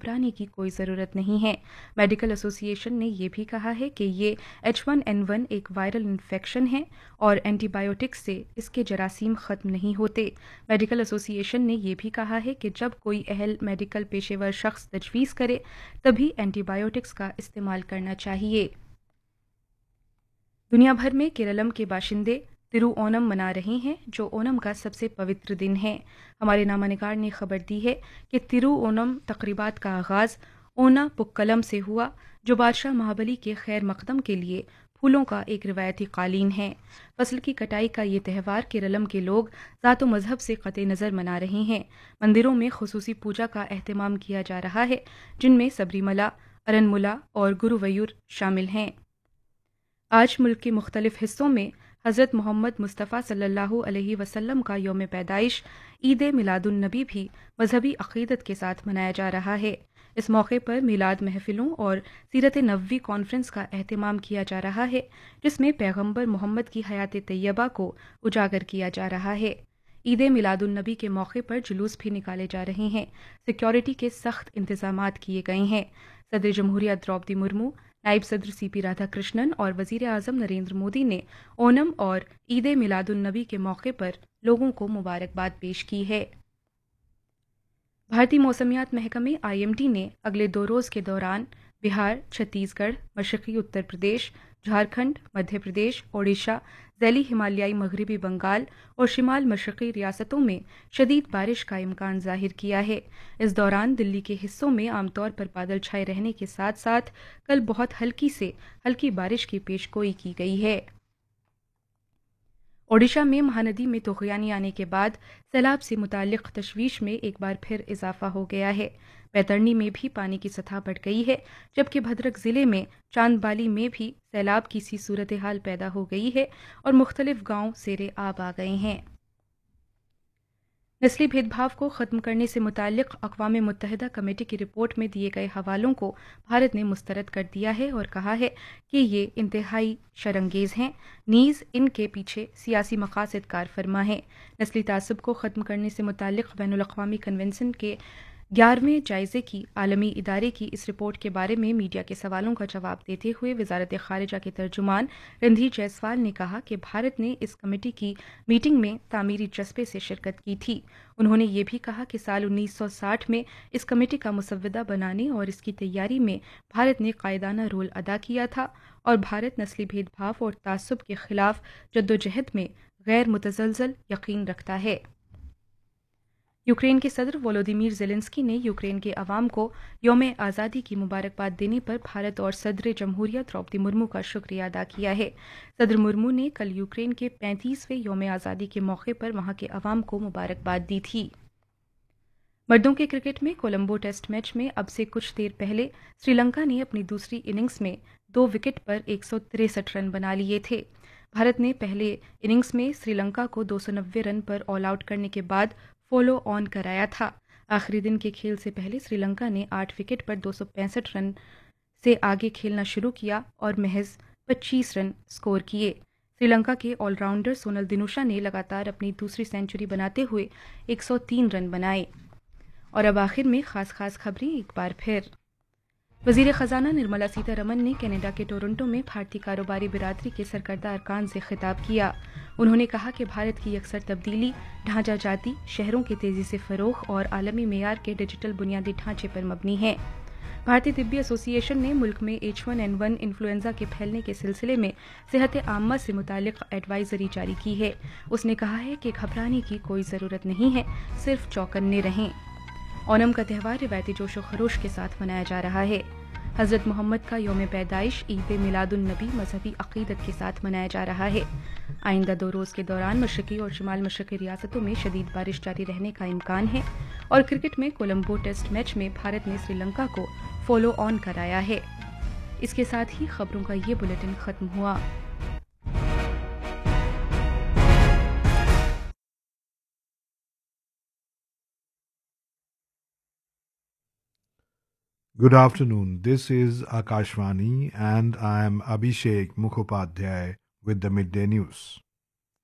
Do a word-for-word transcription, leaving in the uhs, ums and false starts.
घबराने की कोई ज़रूरत नहीं है। मेडिकल एसोसिएशन ने ये भी कहा है कि ये एच वन एन वन एक वायरल इन्फेक्शन है और एंटीबायोटिक्स से इसके जरासीम ख़त्म नहीं होते। मेडिकल एसोसिएशन ने यह भी कहा है कि जब कोई अहल मेडिकल पेशेवर शख्स तजवीज़ करे तभी एंटीबायोटिक्स का इस्तेमाल करना चाहिए। दुनिया भर में केरलम के बाशिंदे तिरुओनम मना रहे हैं, जो ओनम का सबसे पवित्र दिन है। हमारे नामानिगार ने खबर दी है कि तिरुओनम तकरीबात का आगाज़ ओना पुक्कलम से हुआ, जो बादशाह महाबली के खैर मकदम के लिए फूलों का एक रिवायती कालीन है। फसल की कटाई का ये त्यौहार केरलम के लोग ज़ात व मजहब से क़ते नज़र मना रहे हैं। मंदिरों में खुसूसी पूजा का एहतमाम किया जा रहा है, जिनमें सबरीमला, अरनमुला और गुरुवयूर शामिल हैं। आज मुल्क के मुख्तलिफ हिस्सों में हज़रत मोहम्मद मुस्तफ़ा सल्लल्लाहु अलैहि वसल्लम का यौम पैदाइश ईद मिलादुन नबी भी मजहबी अक़ीदत के साथ मनाया जा रहा है। इस मौके पर मिलाद महफिलों और सीरत नबवी कॉन्फ्रेंस का एहतमाम किया जा रहा है, जिसमें पैगम्बर मोहम्मद की हयात तैयबा को उजागर किया जा रहा है। ईद मिलादुन नबी के मौके पर जुलूस भी निकाले जा रहे हैं। सिक्योरिटी के सख्त इंतजामात किए गए हैं। सदर जमहूरिया द्रौपदी मुर्मू, नायब सदर सी पी राधाकृष्णन और वज़ीर आज़म नरेंद्र मोदी ने ओनम और ईद मिलादुन नबी के मौके पर लोगों को मुबारकबाद पेश की है। भारतीय मौसमियात महकमे आई एम डी ने अगले दो रोज़ के दौरान बिहार, छत्तीसगढ़, मशरक़ी उत्तर प्रदेश, झारखंड, मध्य प्रदेश, ओडिशा, ज़ैली हिमालयाई मगरबी बंगाल और शिमाल मशरक़ी रियासतों में शदीद बारिश का इम्कान ज़ाहिर किया है। इस दौरान दिल्ली के हिस्सों में आमतौर पर बादल छाए रहने के साथ साथ कल बहुत हल्की से हल्की बारिश की पेशगोई की गई है। ओडिशा में महानदी में तुग़यानी आने के बाद सैलाब से मुताल्लिक़ तशवीश में एक बार फिर इजाफा हो गया है। बैतरणी में भी पानी की सतह बढ़ गई है, जबकि भद्रक ज़िले में चांदबाली में भी सैलाब की सी सूरत हाल पैदा हो गई है और मुख्तलिफ गांव सेरे आब आ गए हैं। नस्ली भेदभाव को ख़त्म करने से मुताल्लिक़ अक़वाम मुत्तहिदा कमेटी की रिपोर्ट में दिए गए हवालों को भारत ने मुस्तरद कर दिया है और कहा है कि ये इंतहाई शरंगेज़ हैं, नीज़ इनके पीछे सियासी मक़ासद कार फरमा है। नस्ली तासुब को ख़त्म करने से मुताल्लिक़ बैनुल अक़वामी कन्वेंशन के ग्यारहवें जायजे की आलमी इदारे की इस रिपोर्ट के बारे में मीडिया के सवालों का जवाब देते हुए वजारत ख़ारिजा के तर्जुमान रणधीर जायसवाल ने कहा कि भारत ने इस कमेटी की मीटिंग में तामीरी जज्बे से शिरकत की थी। उन्होंने ये भी कहा कि साल उन्नीस सौ साठ में इस कमेटी का मुसव्वदा बनाने और इसकी तैयारी में भारत ने कायदाना रोल अदा किया था और भारत नस्ली भेदभाव और तासुब के खिलाफ जद्दोजहद में गैर मुतज़लज़ल यकीन रखता है। यूक्रेन के सदर वोलोदिमीर ज़ेलेंस्की ने यूक्रेन के अवाम को यौम आज़ादी की मुबारकबाद देने पर भारत और सदर जमहूरिया द्रौपदी मुर्मू का शुक्रिया अदा किया है। सदर मुर्मू ने कल यूक्रेन के पैंतीसवें यौम आज़ादी के मौके पर वहां के अवाम को मुबारकबाद दी थी। मर्दों के क्रिकेट में कोलंबो टेस्ट मैच में अब से कुछ देर पहले श्रीलंका ने अपनी दूसरी इनिंग्स में दो विकेट पर एक सौ तिरसठ रन बना लिए थे। भारत ने पहले इनिंग्स में श्रीलंका को दो सौ नब्बे रन पर ऑल आउट करने के बाद फॉलो ऑन कराया था। आखिरी दिन के खेल से पहले श्रीलंका ने आठ विकेट पर दो सौ पैंसठ रन से आगे खेलना शुरू किया और महज पच्चीस रन स्कोर किए। श्रीलंका के ऑलराउंडर सोनल दिनुशा ने लगातार अपनी दूसरी सेंचुरी बनाते हुए एक सौ तीन रन बनाए। और अब आखिर में खास खास खबरें एक बार फिर। वज़ीर ख़जाना निर्मला सीतारमन ने कनाडा के टोरंटो में भारतीय कारोबारी बिरादरी के सरकर्दा अरकान से खिताब किया। उन्होंने कहा कि भारत की अक्सर तब्दीली ढांचा जाती, शहरों के तेज़ी से फ़रोग़ और आलमी मेयार के डिजिटल बुनियादी ढांचे पर मबनी है। भारतीय तिब्बी एसोसिएशन ने मुल्क में H one N one influenza के फैलने के सिलसिले में सेहत आम्मा से मुतालिक एडवाइजरी जारी की है। उसने कहा है कि घबराने की कोई ज़रूरत नहीं है, सिर्फ चौकन्ने रहें। ओनम का त्यौहार रिवायती जोश व खरोश के साथ मनाया जा रहा है। हज़रत मोहम्मद का यौम पैदाइश ईद मिलादुन नबी मजहबी अक़ीदत के साथ मनाया जा रहा है। आइंदा दो रोज़ के दौरान मशरक़ी और शिमाल मशरक़ी रियासतों में शदीद बारिश जारी रहने का इम्कान है। और क्रिकेट में कोलंबो टेस्ट मैच में भारत ने श्रीलंका को फॉलो ऑन कराया है। इसके साथ ही खबरों का ये बुलेटिन ख़त्म हुआ। Good afternoon. This is Akashvani and I am Abhishek Mukhopadhyay with the Midday News.